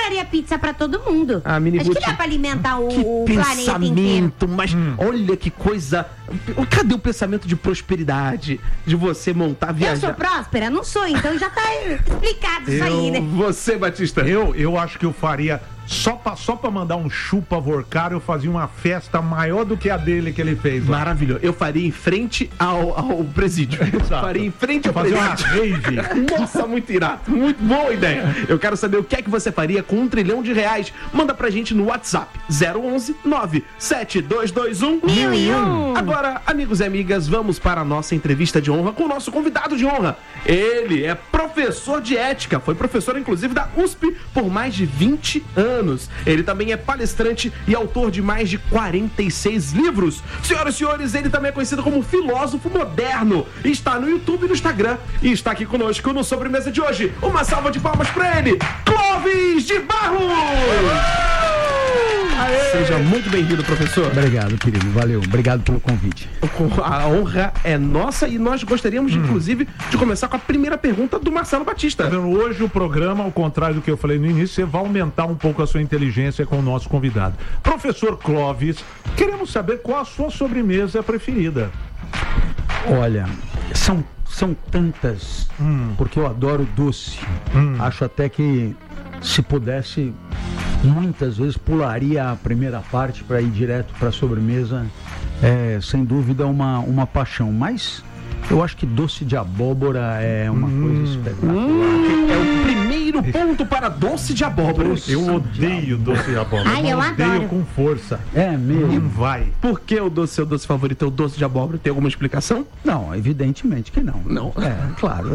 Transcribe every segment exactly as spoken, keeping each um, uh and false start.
faria pizza pra todo mundo. Ah, Mini Acho que Gucci. dá pra alimentar o, Que o planeta inteiro. pensamento, mas hum. olha que coisa. Cadê o pensamento de prosperidade? De você montar, viajar? Eu sou próspera? Não sou, então já tá explicado isso Eu, aí, né? Você, Batista. Eu, eu acho que eu faria, só pra, só pra mandar um chupa vorcar, eu fazia uma festa maior do que a dele que ele fez. Lá. Maravilhoso. Eu faria em frente ao, ao presídio. Exato. Faria em frente ao Fazer uma presídio. rave. Nossa, muito irado. Muito boa ideia. Eu quero saber o que é que você faria com um trilhão de reais. Manda pra gente no WhatsApp zero onze nove sete dois dois um mil e um. Agora, amigos e amigas, vamos para a nossa entrevista de honra com o nosso convidado de honra. Ele é professor de ética, foi professor inclusive da U S P por mais de vinte anos. Ele também é palestrante e autor de mais de quarenta e seis livros. Senhoras e senhores, ele também é conhecido como filósofo moderno. Está no YouTube e no Instagram e está aqui conosco no Sobremesa de hoje. Uma salva de palmas para ele, Clóvis de Barros! Aê! Seja muito bem-vindo, professor. Obrigado, querido. Valeu. Obrigado pelo convite. A honra é nossa e nós gostaríamos, hum. inclusive, de começar com a primeira pergunta do Marcelo Batista. Hoje o programa, ao contrário do que eu falei no início, você vai aumentar um pouco a sua inteligência com o nosso convidado. Professor Clóvis, queremos saber qual a sua sobremesa preferida. Olha, são, são tantas, hum. porque eu adoro doce. Hum. Acho até que, se pudesse, muitas vezes pularia a primeira parte para ir direto para a sobremesa. É, sem dúvida, uma, uma paixão. Mas eu acho que doce de abóbora é uma hum. coisa espetacular. Hum. É o primeiro ponto para doce de abóbora. Doce eu odeio de doce de abóbora. Ai, eu, eu odeio adoro. com força. É mesmo? Não vai. Por que o doce, seu doce favorito é o doce de abóbora? Tem alguma explicação? Não, evidentemente que não. Não? É, claro.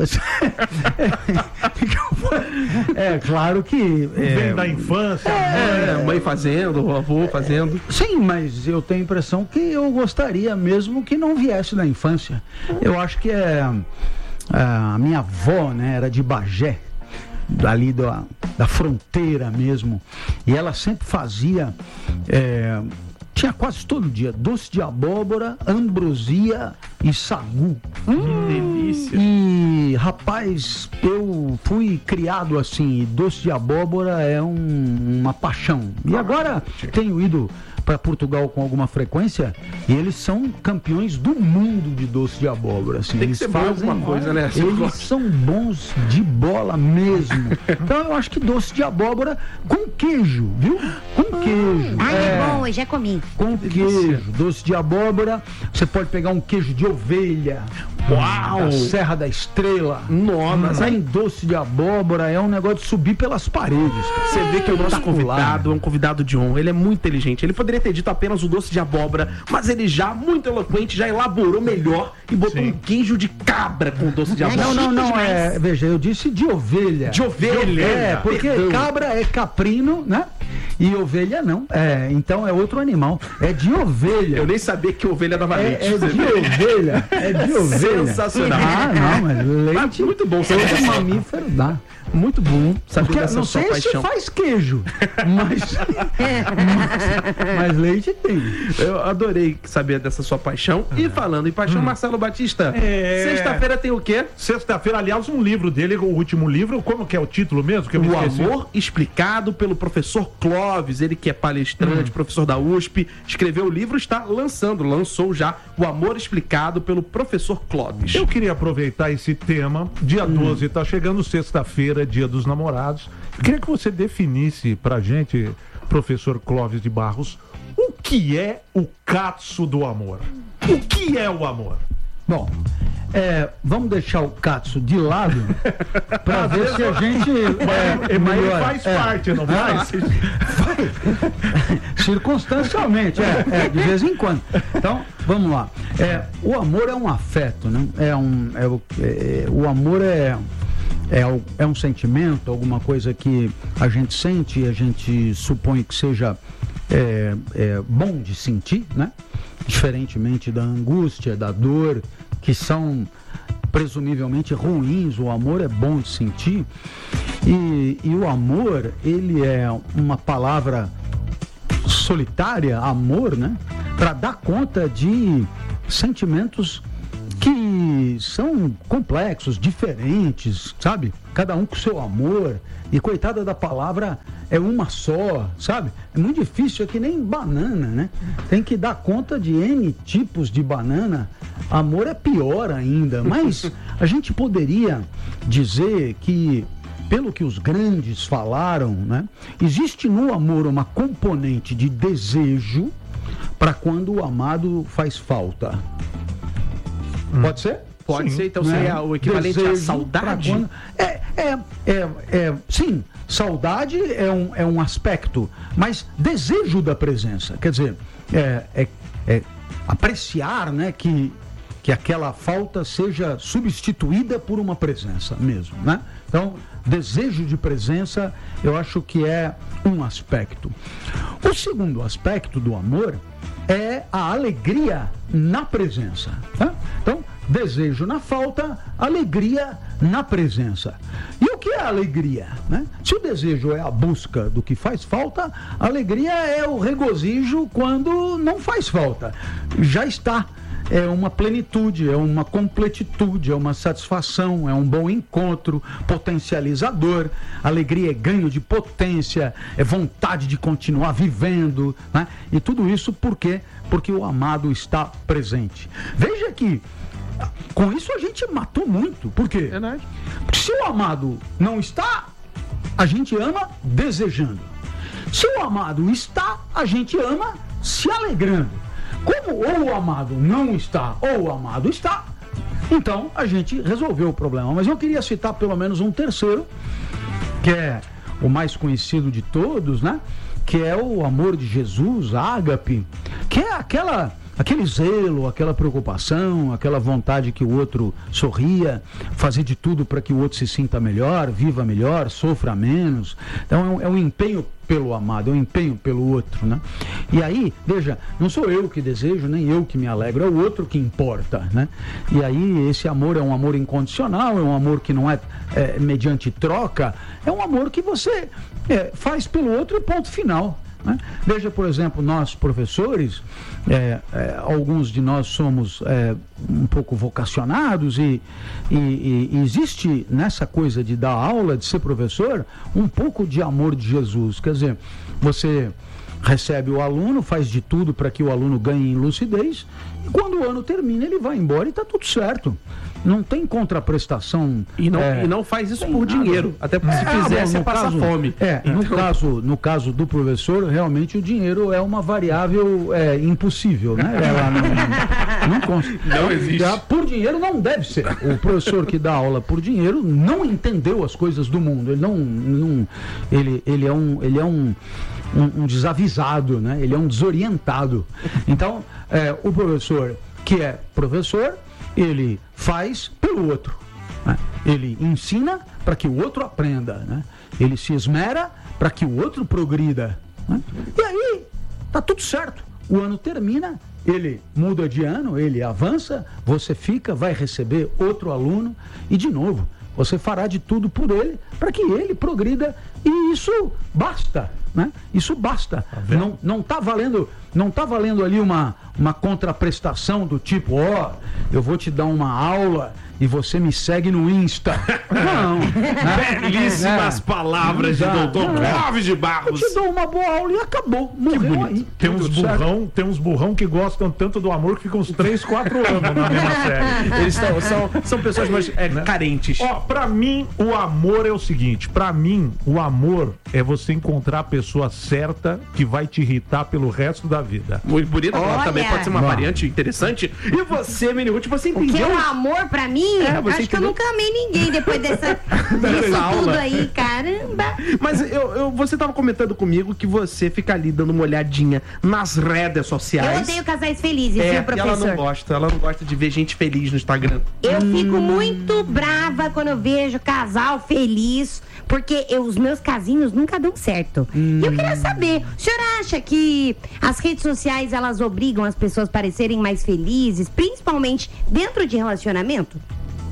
É claro que... É, vem da infância. É, mãe fazendo, o avô fazendo. Sim, mas eu tenho a impressão que eu gostaria mesmo que não viesse da infância. Eu acho que é... A minha avó, né, era de Bagé, dali da, da fronteira mesmo, e ela sempre fazia, é, tinha quase todo dia, doce de abóbora, ambrosia e sagu. Hum, delícia. E, rapaz, eu fui criado assim, e doce de abóbora é um, uma paixão. E agora tenho ido para Portugal com alguma frequência e eles são campeões do mundo de doce de abóbora. Assim, Tem que eles ser fazem alguma coisa, né? Eles são bons de bola mesmo. Então eu acho que doce de abóbora com queijo, viu? Com queijo. Ah, é, é bom, eu já comi. Com queijo, doce de abóbora. Você pode pegar um queijo de ovelha. Uau! Da Serra da Estrela. Nossa, em doce de abóbora é um negócio de subir pelas paredes. Cara. Você vê que o nosso convidado é um convidado de honra. Ele é muito inteligente. Ele poderia ter dito apenas o doce de abóbora, mas ele já, muito eloquente, já elaborou melhor e botou Sim. um queijo de cabra com doce de abóbora. Não, não, não. É, veja, eu disse de ovelha. De ovelha? É, porque Perdão. cabra é caprino, né? E ovelha não. É, então é outro animal. É de ovelha. Eu nem sabia que ovelha dava leite. É, é de ovelha. É de ovelha. Sensacional. Ah, não, mas leite. Ah, muito bom saber todo mamífero dá. Muito bom saber Porque, dessa não sua sei paixão. se faz queijo, mas, mas, mas leite tem. Eu adorei saber dessa sua paixão. E falando em paixão, hum. Marcelo Batista, é... sexta-feira tem o quê? Sexta-feira, aliás, um livro dele, o último livro, como que é o título mesmo? Que eu me o esqueci. Amor Explicado pelo professor Clóvis, ele que é palestrante, hum. professor da U S P, escreveu o livro, está lançando, lançou já o Amor Explicado pelo professor Clóvis. Eu queria aproveitar esse tema, dia hum. doze, está chegando sexta-feira, Dia dos Namorados. Eu queria que você definisse pra gente, professor Clóvis de Barros, o que é o katsu do amor? O que é o amor? Bom, é, vamos deixar o katsu de lado para ver se a gente é, mas ele faz é, parte, não faz? Circunstancialmente, é, é, de vez em quando. Então, vamos lá. É, o amor é um afeto, né? É um, é, é, o amor é É, é um sentimento, alguma coisa que a gente sente e a gente supõe que seja é, é, bom de sentir, né? Diferentemente da angústia, da dor, que são presumivelmente ruins. O amor é bom de sentir e, e o amor, ele é uma palavra solitária, amor, né? Para dar conta de sentimentos que que são complexos, diferentes, sabe? Cada um com seu amor. E coitada da palavra, é uma só, sabe? É muito difícil, é que nem banana, né? Tem que dar conta de N tipos de banana. Amor é pior ainda, mas a gente poderia dizer que, pelo que os grandes falaram, né? Existe no amor uma componente de desejo para quando o amado faz falta. Hum. Pode ser? Pode Sim, ser, então né? seria o equivalente à Desejo saudade? pra quando- É, é, é, é, sim, saudade é um, é um aspecto, mas desejo da presença, quer dizer, é, é, é apreciar, né, que, que aquela falta seja substituída por uma presença mesmo, né? Então, desejo de presença, eu acho que é um aspecto. O segundo aspecto do amor é a alegria na presença, tá? Então, desejo na falta, alegria na presença. E o que é alegria, né? Se o desejo é a busca do que faz falta, a alegria é o regozijo quando não faz falta. Já está. É uma plenitude, é uma completitude, é uma satisfação, é um bom encontro, potencializador. Alegria é ganho de potência, é vontade de continuar vivendo, né? E tudo isso por quê? Porque o amado está presente. Veja que com isso a gente matou muito. Por quê? Verdade. Porque se o amado não está, a gente ama desejando. Se o amado está, a gente ama se alegrando. Como ou o amado não está, ou o amado está, então a gente resolveu o problema. Mas eu queria citar pelo menos um terceiro, que é o mais conhecido de todos, né? Que é o amor de Jesus, ágape, que é aquela... aquele zelo, aquela preocupação, aquela vontade que o outro sorria, fazer de tudo para que o outro se sinta melhor, viva melhor, sofra menos. Então é um, é um empenho pelo amado, é um empenho pelo outro, né? E aí, veja, não sou eu que desejo, nem eu que me alegro, é o outro que importa, né? E aí esse amor é um amor incondicional, é um amor que não é, é mediante troca, é um amor que você é, faz pelo outro e ponto final. Né? Veja, por exemplo, nós professores, é, é, alguns de nós somos é, um pouco vocacionados e, e, e existe nessa coisa de dar aula, de ser professor, um pouco de amor de Jesus. Quer dizer, você recebe o aluno, faz de tudo para que o aluno ganhe em lucidez e quando o ano termina ele vai embora e está tudo certo. Não tem contraprestação. E não, é, e não faz isso tem por nada. dinheiro. Até porque se Ah, fizesse, bom, é passar caso, fome. É, no, Então- caso, no caso do professor, realmente o dinheiro é uma variável é, impossível, né? Ela não, não, cons- Não existe. Já por dinheiro não deve ser. O professor que dá aula por dinheiro não entendeu as coisas do mundo. Ele não, não ele, ele é um, ele é um, um, um desavisado, né? Ele é um desorientado. Então, é, o professor que é professor, ele faz pelo outro, né? Ele ensina para que o outro aprenda, né? Ele se esmera para que o outro progrida, né? E aí tá tudo certo. O ano termina, ele muda de ano, ele avança, você fica, vai receber outro aluno e de novo você fará de tudo por ele para que ele progrida e isso basta, né? Isso basta. Não não tá valendo, não tá valendo ali uma uma contraprestação do tipo, ó, eu vou te dar uma aula e você me segue no Insta. Não. Né? Belíssimas É. palavras de Não, doutor não. Clóvis de Eu Barros. te dou uma boa aula e acabou. Morreu aí. Tem uns Tudo certo. burrão, tem uns burrão que gostam tanto do amor que ficam uns três, quatro anos na mesma série. Eles são, são, são pessoas mais é, carentes. Ó, pra mim, o amor é o seguinte: pra mim, o amor é você encontrar a pessoa certa que vai te irritar pelo resto da vida. Muito bonita, Olha. também pode ser uma Bom. variante interessante. E você, Mini Ruth, você O que entendeu? é o amor pra mim? É, você Acho que eu entendeu? nunca amei ninguém depois dessa, disso aula. tudo aí, caramba. Mas eu, eu- você tava comentando comigo que você fica ali dando uma olhadinha nas redes Eu sociais. odeio casais felizes, É, viu, e ela professor? não gosta, ela não gosta de ver gente feliz no Instagram. Eu fico muito brava quando eu vejo casal feliz, porque eu- os meus casinhos nunca dão certo. E eu queria saber, o senhor acha que as redes sociais, elas obrigam as pessoas a parecerem mais felizes, principalmente dentro de relacionamento?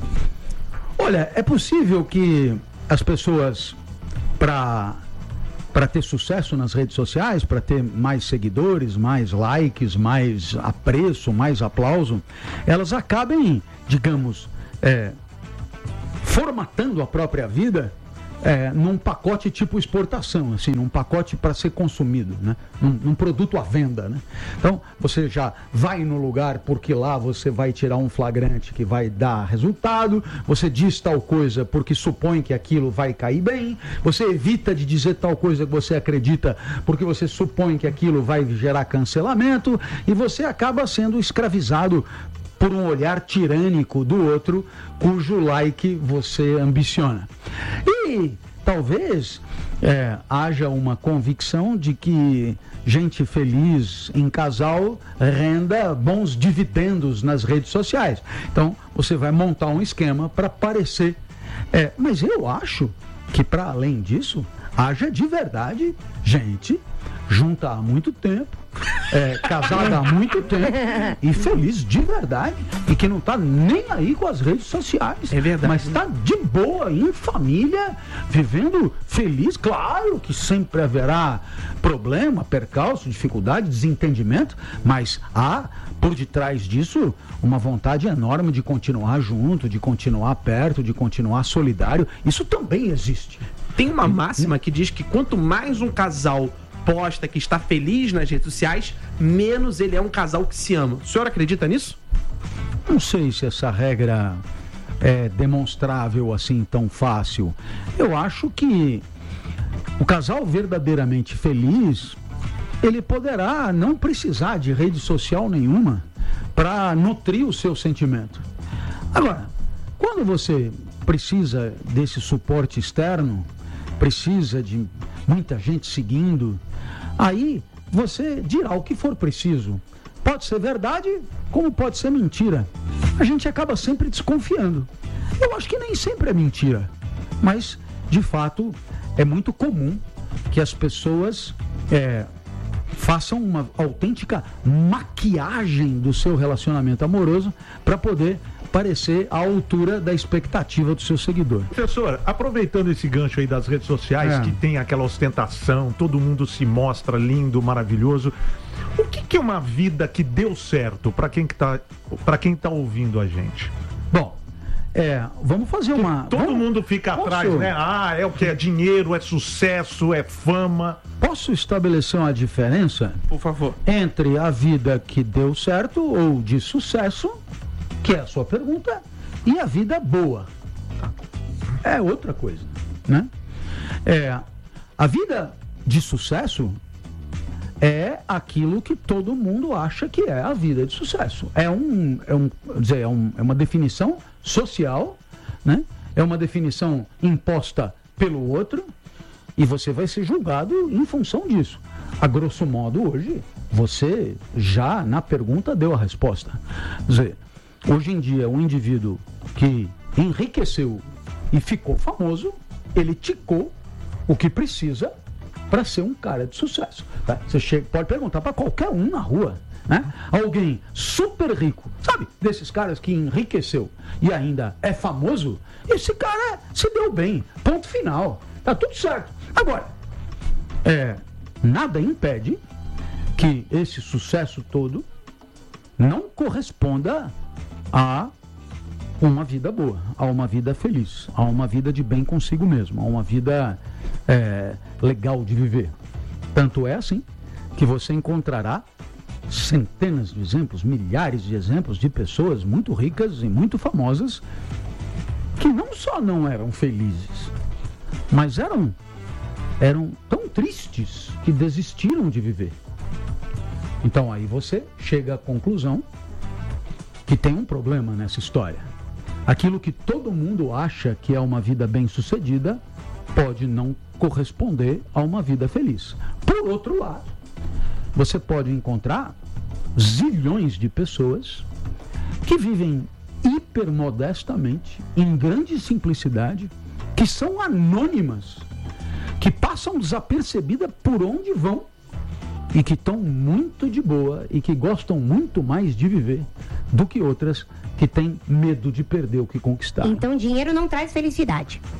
Olha, é possível que as pessoas, para para ter sucesso nas redes sociais, para ter mais seguidores, mais likes, mais apreço, mais aplauso, elas acabem, digamos, é, formatando a própria vida é, num pacote tipo exportação, assim, num pacote para ser consumido, né? Num, num produto à venda, né? Então, você já vai no lugar porque lá você vai tirar um flagrante que vai dar resultado, você diz tal coisa porque supõe que aquilo vai cair bem, você evita de dizer tal coisa que você acredita porque você supõe que aquilo vai gerar cancelamento, e você acaba sendo escravizado por um olhar tirânico do outro, cujo like você ambiciona. E talvez é, haja uma convicção de que gente feliz em casal renda bons dividendos nas redes sociais. Então, você vai montar um esquema para parecer. É, mas eu acho que, para além disso, haja de verdade gente junta há muito tempo, é, casada há muito tempo e feliz de verdade, e que não está nem aí com as redes sociais. É verdade. Mas está de boa, em família, vivendo feliz. Claro que sempre haverá problema, percalço, dificuldade, desentendimento, mas há por detrás disso uma vontade enorme de continuar junto, de continuar perto, de continuar solidário. Isso também existe. Tem uma máxima que diz que quanto mais um casal posta que está feliz nas redes sociais, menos ele é um casal que se ama. O senhor acredita nisso? Não sei se essa regra é demonstrável assim tão fácil. Eu acho que o casal verdadeiramente feliz, ele poderá não precisar de rede social nenhuma para nutrir o seu sentimento. Agora, quando você precisa desse suporte externo, precisa de muita gente seguindo, aí você dirá o que for preciso. Pode ser verdade, como pode ser mentira. A gente acaba sempre desconfiando. Eu acho que nem sempre é mentira, mas, de fato, é muito comum que as pessoas é, façam uma autêntica maquiagem do seu relacionamento amoroso para poder parecer à altura da expectativa do seu seguidor. Professor, aproveitando esse gancho aí das redes sociais, É. que tem aquela ostentação, todo mundo se mostra lindo, maravilhoso. O que, que é uma vida que deu certo para quem que tá, para quem tá ouvindo a gente? Bom, é, vamos fazer uma... Todo vamos- mundo fica Posso- atrás, né? Ah, é o que é dinheiro, é sucesso, é fama. Posso estabelecer uma diferença Por favor. entre a vida que deu certo ou de sucesso, que é a sua pergunta, e a vida boa. É outra coisa, né? É, a vida de sucesso é aquilo que todo mundo acha que é a vida de sucesso. É um, é um, quer dizer, é, um, é uma definição social, né? É uma definição imposta pelo outro, e você vai ser julgado em função disso. A grosso modo, hoje, você já na pergunta deu a resposta. Quer dizer, hoje em dia, um indivíduo que enriqueceu e ficou famoso, ele ticou o que precisa para ser um cara de sucesso. Tá? Você chega, pode perguntar para qualquer um na rua, né? Alguém super rico, sabe? Desses caras que enriqueceu e ainda é famoso, esse cara se deu bem. Ponto final. Tá tudo certo. Agora, é, nada impede que esse sucesso todo não corresponda a uma vida boa, a uma vida feliz, a uma vida de bem consigo mesmo, a uma vida é, legal de viver. Tanto é assim que você encontrará centenas de exemplos, milhares de exemplos de pessoas muito ricas e muito famosas que não só não eram felizes, mas eram, eram tão tristes que desistiram de viver. Então aí você chega à conclusão que tem um problema nessa história. Aquilo que todo mundo acha que é uma vida bem-sucedida pode não corresponder a uma vida feliz. Por outro lado, você pode encontrar zilhões de pessoas que vivem hipermodestamente, em grande simplicidade, que são anônimas, que passam desapercebidas por onde vão e que estão muito de boa e que gostam muito mais de viver do que outras que têm medo de perder o que conquistaram. Então dinheiro não traz felicidade.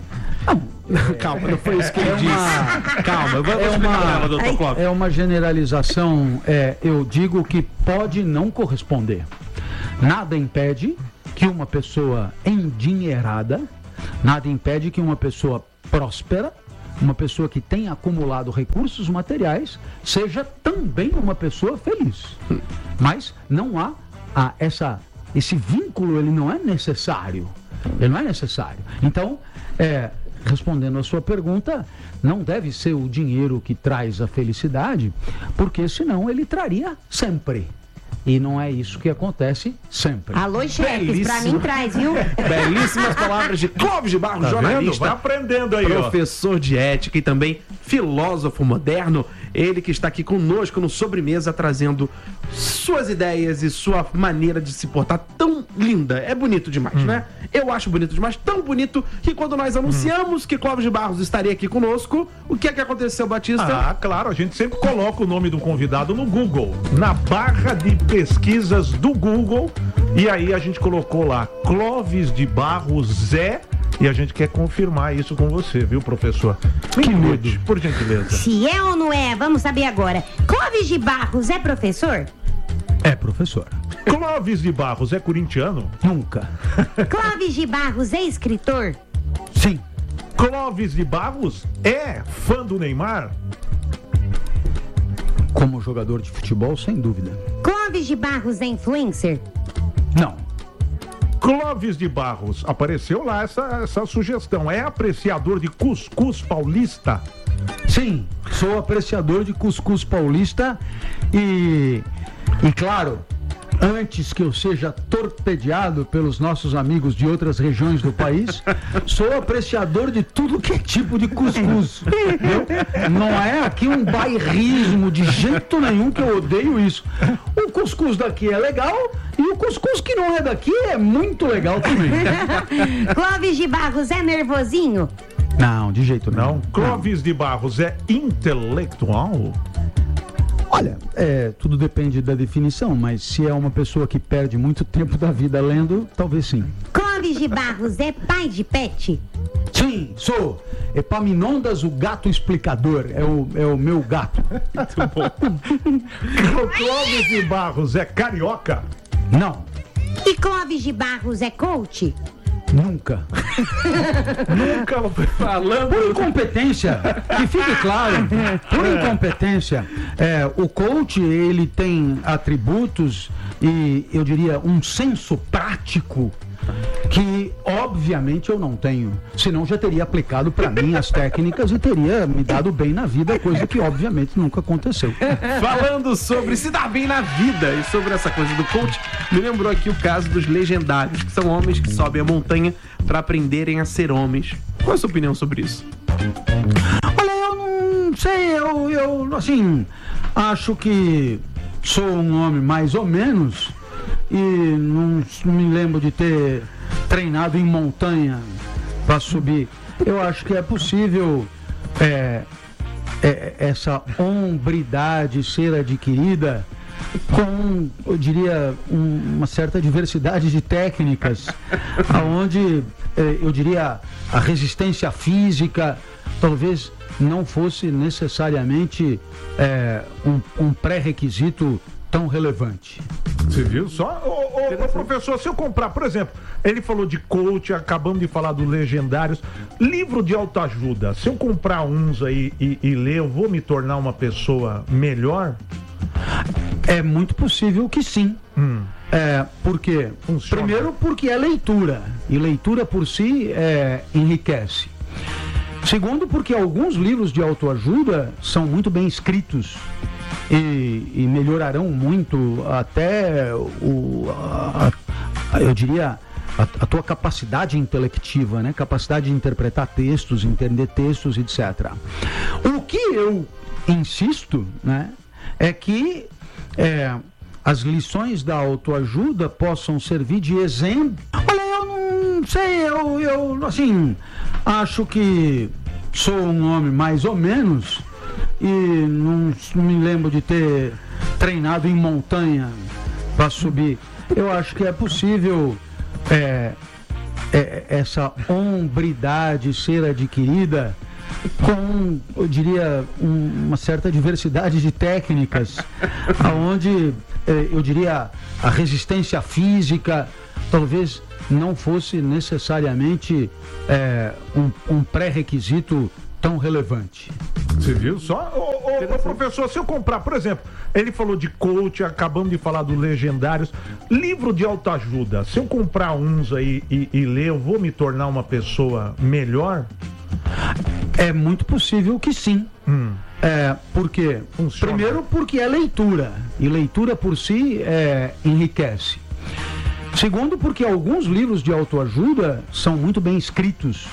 Calma, não foi isso que ele É disse. uma- Calma, vamos É explicar uma- ela, doutor Clóvis. É uma generalização, é, eu digo que pode não corresponder. Nada impede que uma pessoa endinheirada, nada impede que uma pessoa próspera, uma pessoa que tenha acumulado recursos materiais, seja também uma pessoa feliz. Mas não há, há essa, esse vínculo, ele não é necessário. Ele não é necessário. Então, é, respondendo a sua pergunta, não deve ser o dinheiro que traz a felicidade, porque senão ele traria sempre. E não é isso que acontece sempre. Alô, chefes, pra mim traz, viu? Belíssimas palavras de Clóvis de Barros, Tá vendo? jornalista, Vai aprendendo aí, ó. professor de ética e também filósofo moderno. Ele que está aqui conosco no Sobremesa, trazendo suas ideias e sua maneira de se portar tão linda. É bonito demais, Hum. né? Eu acho bonito demais, tão bonito que quando nós anunciamos que Clóvis de Barros estaria aqui conosco, o que é que aconteceu, Batista? Ah, claro, a gente sempre coloca o nome do convidado no Google, na barra de pesquisas do Google, e aí a gente colocou lá Clóvis de Barros Zé, e a gente quer confirmar isso com você, viu, professor? Me ajude, por gentileza. Se é ou não é, vamos saber agora. Clóvis de Barros é professor? É, professor. Clóvis de Barros é corintiano? Nunca. Clóvis de Barros é escritor? Sim. Clóvis de Barros é fã do Neymar? Como jogador de futebol, sem dúvida. Clóvis de Barros é influencer? Não. Clóvis de Barros, apareceu lá essa, essa sugestão, é apreciador de cuscuz paulista? Sim, sou apreciador de cuscuz paulista e, e claro, antes que eu seja torpedeado pelos nossos amigos de outras regiões do país, sou apreciador de tudo que é tipo de cuscuz. Entendeu? Não é aqui um bairrismo de jeito nenhum, que eu odeio isso. O cuscuz daqui é legal e o cuscuz que não é daqui é muito legal também. Clóvis de Barros é nervosinho? Não, de jeito nenhum. Não. Clóvis de Barros é intelectual? Olha, é, tudo depende da definição, mas se é uma pessoa que perde muito tempo da vida lendo, talvez sim. Clóvis de Barros é pai de pet? Sim, sou. Epaminondas, o gato explicador. É o, é o meu gato. Clóvis de Barros é carioca? Não, E Clóvis de Barros é coach? nunca. Nunca falando. Por incompetência, que fique claro, por incompetência, é, o coach, ele tem atributos e, eu diria, um senso prático que, obviamente, eu não tenho. Senão já teria aplicado para mim as técnicas e teria me dado bem na vida, coisa que, obviamente, nunca aconteceu. Falando sobre se dar bem na vida e sobre essa coisa do coach, me lembrou aqui o caso dos legendários, que são homens que sobem a montanha para aprenderem a ser homens. Qual é a sua opinião sobre isso? Olha, eu não sei, eu, eu assim, acho que sou um homem mais ou menos e não me lembro de ter treinado em montanha para subir. Eu acho que é possível é, é, essa hombridade ser adquirida com, eu diria, um, uma certa diversidade de técnicas, aonde eh, eu diria a resistência física talvez não fosse necessariamente eh, um, um pré-requisito tão relevante. Você viu só? Ô, ô, ô, professor, se eu comprar, por exemplo, ele falou de coach, acabamos de falar dos legendários, livro de autoajuda, se eu comprar uns aí e, e ler, eu vou me tornar uma pessoa melhor? É muito possível que sim. Hum. É, por quê? Funciona. Primeiro porque é leitura, e leitura por si é, enriquece. Segundo, porque alguns livros de autoajuda são muito bem escritos e, e melhorarão muito até o, a, a, eu diria, a, a tua capacidade intelectiva, né? Capacidade de interpretar textos, entender textos, etcétera. O que eu insisto, né, é que é, as lições da autoajuda possam servir de exemplo. Olha, eu não sei, eu, eu assim, acho que sou um homem mais ou menos e não me lembro de ter treinado em montanha para subir. Eu acho que é possível é, é, essa hombridade ser adquirida com, eu diria, um, uma certa diversidade de técnicas, aonde, eh, eu diria, a resistência física talvez não fosse necessariamente eh, um, um pré-requisito tão relevante. Você viu só? Ô, ô, ô, professor, se eu comprar, por exemplo, ele falou de coach, acabamos de falar do Legendários, livro de autoajuda, se eu comprar uns aí e, e ler, eu vou me tornar uma pessoa melhor? É muito possível que sim. Hum. É, por quê? Funciona. Primeiro porque é leitura, e leitura por si é, enriquece. Segundo porque alguns livros de autoajuda são muito bem escritos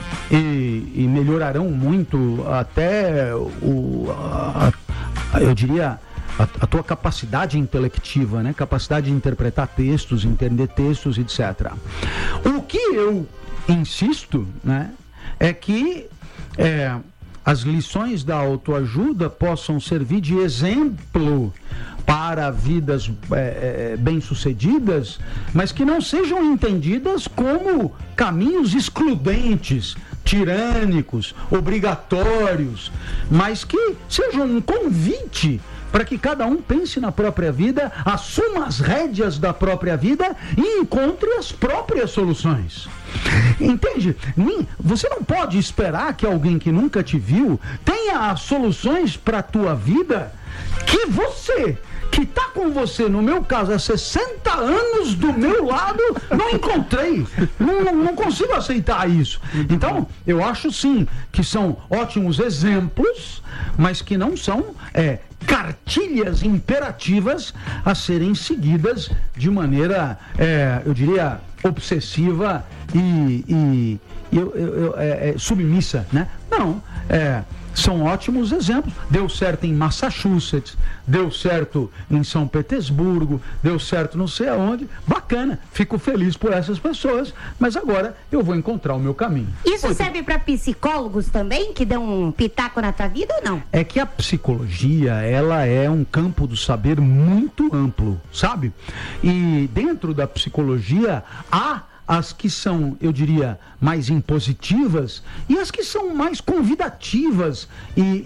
e, e melhorarão muito até o, a, a, eu diria, a, a tua capacidade intelectiva, né? Capacidade de interpretar textos, entender textos, etcétera. O que eu insisto, né, é que é, as lições da autoajuda possam servir de exemplo para vidas é, é, bem-sucedidas, mas que não sejam entendidas como caminhos excludentes, tirânicos, obrigatórios, mas que sejam um convite para que cada um pense na própria vida, assuma as rédeas da própria vida e encontre as próprias soluções. Entende? Você não pode esperar que alguém que nunca te viu tenha as soluções para a tua vida que você, que está com você, no meu caso, há sessenta anos do meu lado, não encontrei. Não, não, não consigo aceitar isso. Então, eu acho sim que são ótimos exemplos, mas que não são é, cartilhas imperativas a serem seguidas de maneira, é, eu diria, obsessiva e, e eu, eu, eu, é, é, submissa, né? Não, é... São ótimos exemplos. Deu certo em Massachusetts, deu certo em São Petersburgo, deu certo não sei aonde. Bacana, fico feliz por essas pessoas, mas agora eu vou encontrar o meu caminho. Isso Oi, serve para psicólogos também, que dão um pitaco na tua vida ou não? É que a psicologia, ela é um campo do saber muito amplo, sabe? E dentro da psicologia há as que são, eu diria, mais impositivas e as que são mais convidativas e, e,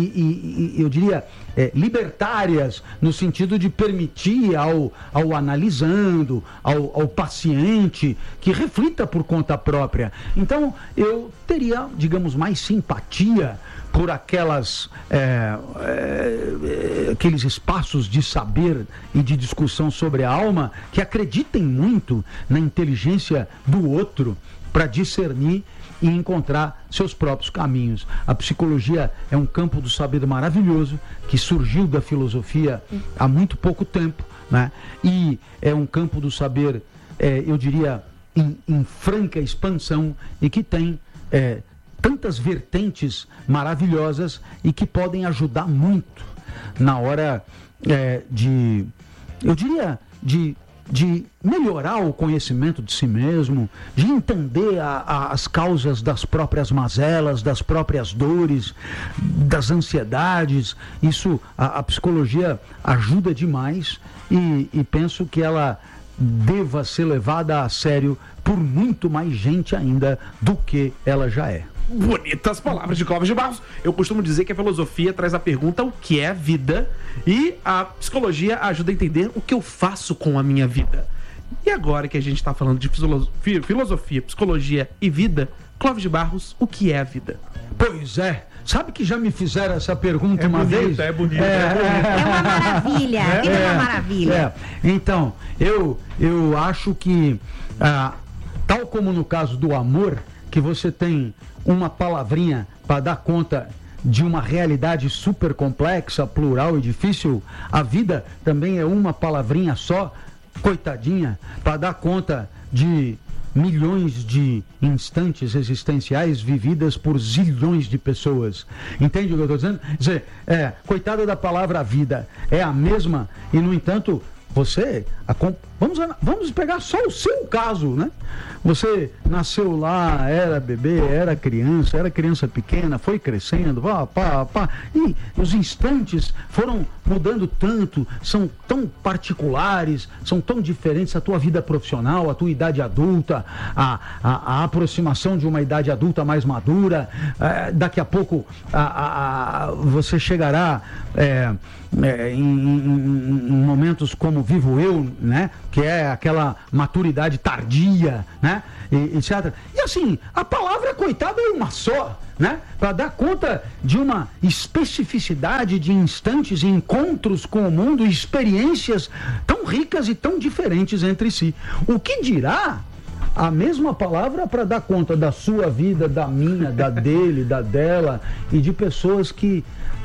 e, e eu diria, é, libertárias, no sentido de permitir ao, ao analisando, ao, ao paciente, que reflita por conta própria. Então, eu teria, digamos, mais simpatia por aquelas, é, é, aqueles espaços de saber e de discussão sobre a alma que acreditem muito na inteligência do outro para discernir e encontrar seus próprios caminhos. A psicologia é um campo do saber maravilhoso que surgiu da filosofia há muito pouco tempo, né? E é um campo do saber, é, eu diria, em, em franca expansão e que tem é, tantas vertentes maravilhosas e que podem ajudar muito na hora é, de, eu diria, de, de melhorar o conhecimento de si mesmo, de entender a, a, as causas das próprias mazelas, das próprias dores, das ansiedades. Isso, a, a psicologia ajuda demais e, e penso que ela deva ser levada a sério por muito mais gente ainda do que ela já é. Bonitas palavras de Clóvis de Barros. Eu costumo dizer que a filosofia traz a pergunta o que é a vida e a psicologia ajuda a entender o que eu faço com a minha vida. E agora que a gente está falando de filosofia, filosofia, psicologia e vida, Clóvis de Barros, o que é a vida? Pois é. Sabe que já me fizeram essa pergunta é uma bonita, vez? É bonito, é, é bonito. É uma maravilha. A vida é, é uma maravilha. É. Então, eu, eu acho que, ah, tal como no caso do amor, que você tem uma palavrinha para dar conta de uma realidade super complexa, plural e difícil, a vida também é uma palavrinha só, coitadinha, para dar conta de milhões de instantes existenciais vividas por zilhões de pessoas. Entende o que eu estou dizendo? Quer dizer, é, coitada da palavra vida, é a mesma e, no entanto, você, a, vamos, vamos pegar só o seu caso, né? Você nasceu lá, era bebê, era criança, era criança pequena, foi crescendo, pá, pá, pá, e os instantes foram mudando tanto, são tão particulares, são tão diferentes, a tua vida profissional, a tua idade adulta, a, a, a aproximação de uma idade adulta mais madura, é, daqui a pouco a, a, a, você chegará é, é, em, em, em momentos como vivo eu, né? Que é aquela maturidade tardia, né? E, etcétera. E assim, a palavra coitada é uma só, né? Para dar conta de uma especificidade de instantes e encontros com o mundo, experiências tão ricas e tão diferentes entre si. O que dirá a mesma palavra para dar conta da sua vida, da minha, da dele, da dela e de pessoas que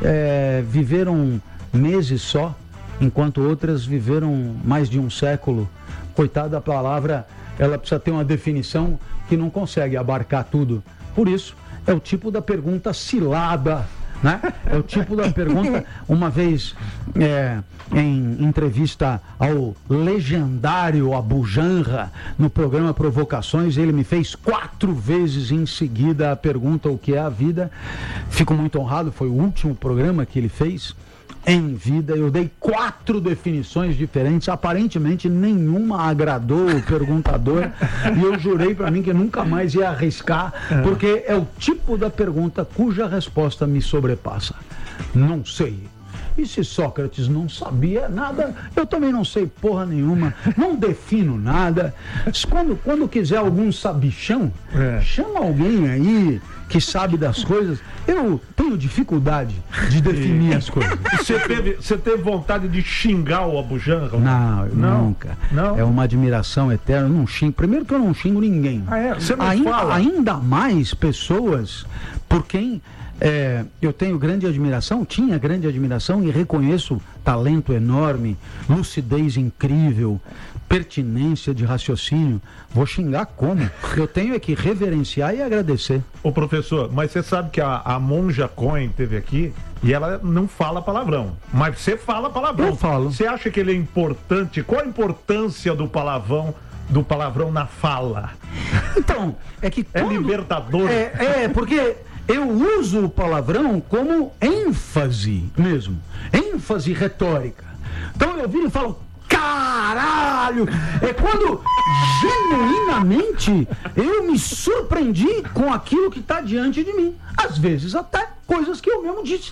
é, viveram meses só, enquanto outras viveram mais de um século. Coitada, a palavra, ela precisa ter uma definição que não consegue abarcar tudo. Por isso, é o tipo da pergunta cilada, né? É o tipo da pergunta, uma vez é, em entrevista ao legendário Abu Janra, no programa Provocações, ele me fez quatro vezes em seguida a pergunta o que é a vida. Fico muito honrado, foi o último programa que ele fez em vida. Eu dei quatro definições diferentes, aparentemente nenhuma agradou o perguntador e eu jurei para mim que nunca mais ia arriscar, porque é o tipo da pergunta cuja resposta me sobrepassa. Não sei. E se Sócrates não sabia nada, eu também não sei porra nenhuma, não defino nada. Quando, quando quiser algum sabichão, é. chama alguém aí que sabe das coisas. Eu tenho dificuldade de definir as coisas. Você teve, você teve vontade de xingar o Abu Janra? Não, não, nunca. Não? É uma admiração eterna. Eu não xingo. Primeiro que eu não xingo ninguém. Ah, é? Você não ainda, fala? Ainda mais pessoas por quem é, eu tenho grande admiração, tinha grande admiração e reconheço talento enorme, lucidez incrível, pertinência de raciocínio. Vou xingar como? Eu tenho é que reverenciar e agradecer. Ô professor, mas você sabe que a, a Monja Cohen teve aqui e ela não fala palavrão, mas você fala palavrão. Eu falo. Você acha que ele é importante? Qual a importância do palavrão, do palavrão na fala? Então, é que É quando... libertador. É, é, porque eu uso o palavrão como ênfase mesmo, ênfase retórica. Então eu viro e falo, caralho! É quando genuinamente eu me surpreendi com aquilo que está diante de mim. Às vezes até coisas que eu mesmo disse.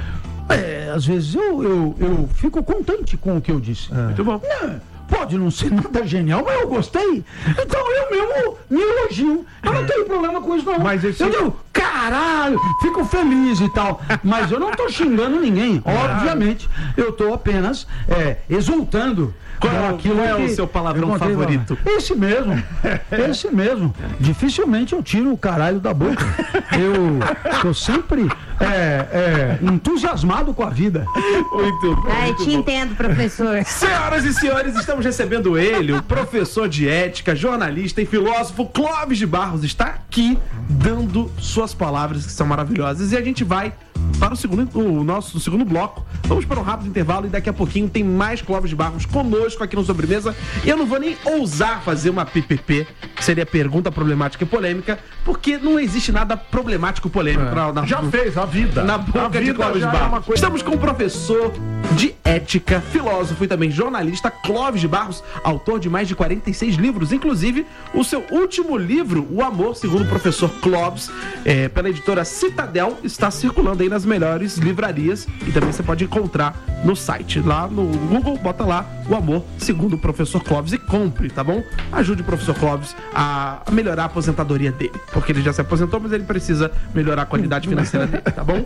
É, às vezes eu, eu, eu fico contente com o que eu disse. É. Muito bom. Não, pode não ser nada genial, mas eu gostei. Então eu mesmo me elogio. Eu não tenho problema com isso, não. Mas esse... Eu digo, caralho, fico feliz e tal. Mas eu não tô xingando ninguém. Obviamente, eu tô apenas é, exultando. Qual, é, aquilo qual é que o seu palavrão eu contei, favorito? Esse mesmo. Esse mesmo. Dificilmente eu tiro o caralho da boca. Eu tô sempre é, é, entusiasmado com a vida. Muito bom. Ai, muito te bom. entendo, professor. Senhoras e senhores, estamos recebendo ele, o professor de ética, jornalista e filósofo Clóvis de Barros, está aqui dando suas palavras que são maravilhosas e a gente vai para o segundo, o nosso segundo bloco. Vamos para um rápido intervalo e daqui a pouquinho tem mais Clóvis de Barros conosco aqui no Sobremesa. E eu não vou nem ousar fazer uma P P P, que seria pergunta problemática e polêmica, porque não existe nada problemático e polêmico. É. Na, na, Já fez a vida. na boca a vida de Clóvis de já é Barros. uma coisa... Estamos com o professor de ética, filósofo e também jornalista Clóvis de Barros, autor de mais de quarenta e seis livros, inclusive o seu último livro, O Amor, segundo o professor Clóvis, é, pela editora Citadel, está circulando aí nas melhores livrarias e também você pode encontrar no site, lá no Google, bota lá O Amor, segundo o professor Clóvis e compre, tá bom? Ajude o professor Clóvis a melhorar a aposentadoria dele, porque ele já se aposentou, mas ele precisa melhorar a qualidade financeira dele, tá bom?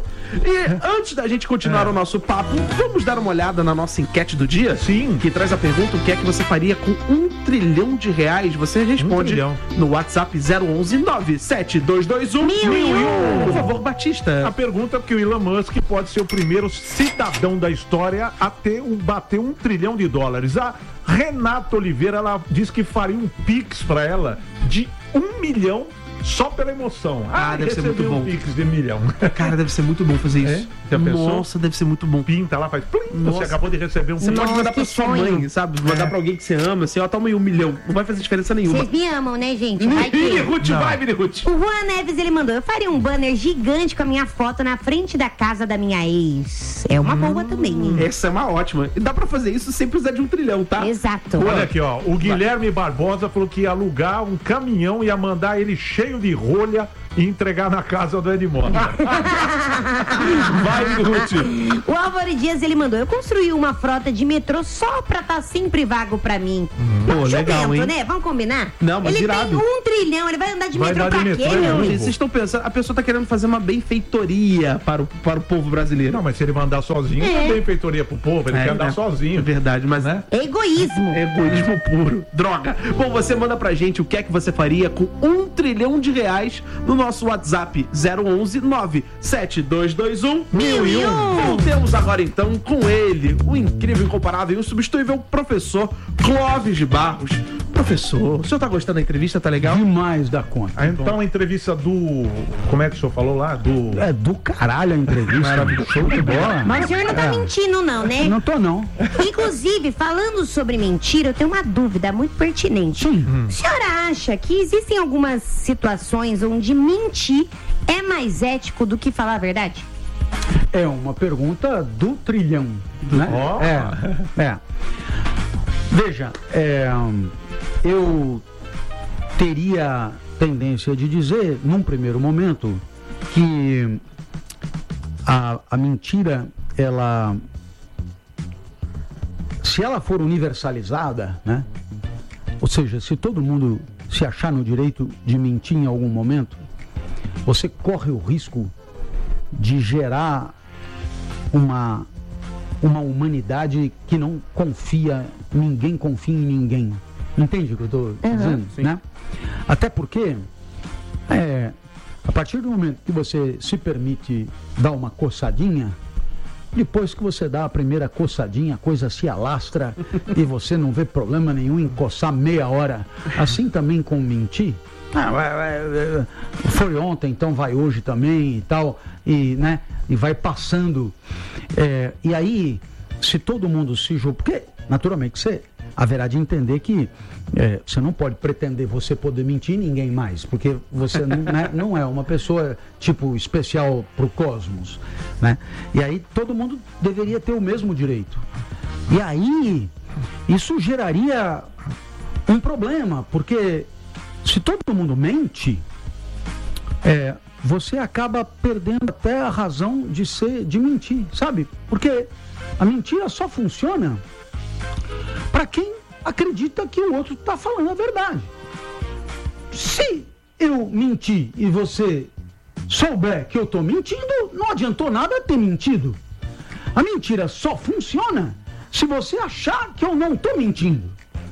E antes da gente continuar É. o nosso papo, vamos dar uma olhada na nossa enquete do dia? Sim. Que traz a pergunta: o que é que você faria com um trilhão de reais? Você responde trilhão. no WhatsApp zero onze nove sete dois dois um mil e um. Por favor, Batista. A pergunta é que o Elon Musk pode ser o primeiro cidadão da história a ter um, bater um trilhão de dólares. A Renata Oliveira, ela diz que faria um pix pra ela de um milhão só pela emoção. Ah, deve ser muito recebi um bom. pix de milhão. Cara, deve ser muito bom fazer isso. É? Já pensou? Nossa, deve ser muito bom. Pinta lá, faz plim, Nossa. você acabou de receber um Você pix. pode Nossa, mandar pra que sua sonho. mãe, sabe? Mandar pra alguém que você ama, assim, ó, toma aí um milhão. Não vai fazer diferença nenhuma. Vocês me amam, né, gente? Vai Vini que... Ruth, Não. vai, Vini Ruth. O Juan Neves, ele mandou: eu faria um banner gigante com a minha foto na frente da casa da minha ex. É uma boa também, hein? Essa é uma ótima. E dá pra fazer isso sem precisar de um trilhão, tá? Exato. Olha aqui, ó. O Guilherme Barbosa falou que ia alugar um caminhão e ia mandar ele cheio de rolha e entregar na casa do Edmond. Vai, Ruth. O Álvaro Dias, ele mandou: eu construí uma frota de metrô só pra estar tá sempre vago pra mim. Pô, Não, legal, jumento, hein? né? Vamos combinar? Não, mas ele irado. tem um trilhão, ele vai andar de Vai metrô andar pra de quê, metrô, meu é, amigo? Gente, vocês estão pensando, a pessoa tá querendo fazer uma benfeitoria para o, para o povo brasileiro. Não, mas se ele mandar sozinho, É. não é benfeitoria pro povo, ele É, quer andar né? sozinho. É verdade, mas Né? É egoísmo. é egoísmo puro. Droga. Bom, você manda pra gente o que é que você faria com um trilhão de reais no nosso WhatsApp zero onze nove sete dois dois um mil e um. Voltemos agora então com ele, o incrível, incomparável e insubstituível professor Clóvis de Barros. Professor, o senhor tá gostando da entrevista? Tá legal? Demais da conta. Ah, então a entrevista do... Como é que o senhor falou lá? Do... É do caralho a entrevista. Show de bola. Mas o senhor não tá É. mentindo, não, né? Não tô, não. Inclusive, falando sobre mentira, eu tenho uma dúvida muito pertinente. Sim. O senhor acha que existem algumas situações onde mentir é mais ético do que falar a verdade? É uma pergunta do trilhão, né? Ó. É, é. Veja, é, eu teria tendência de dizer, num primeiro momento, que a, a mentira, ela, se ela for universalizada, né? Ou seja, se todo mundo se achar no direito de mentir em algum momento, você corre o risco de gerar uma, uma humanidade que não confia, ninguém confia em ninguém. Entende o que eu estou dizendo? sim. Né? Até porque, é, a partir do momento que você se permite dar uma coçadinha, depois que você dá a primeira coçadinha, a coisa se alastra e você não vê problema nenhum em coçar meia hora. Assim também com mentir. Ah, vai, vai, foi ontem, então vai hoje também e tal, e, né, e vai passando. É, e aí, se todo mundo se julga, porque naturalmente você haverá de entender que é, você não pode pretender você poder mentir ninguém mais, porque você não, né, não é uma pessoa tipo especial pro cosmos, né? E aí todo mundo deveria ter o mesmo direito. E aí isso geraria um problema, porque se todo mundo mente, é, você acaba perdendo até a razão de ser, de mentir, sabe? Porque a mentira só funciona para quem acredita que o outro está falando a verdade. Se eu mentir e você souber que eu estou mentindo, não adiantou nada ter mentido. A mentira só funciona se você achar que eu não estou mentindo.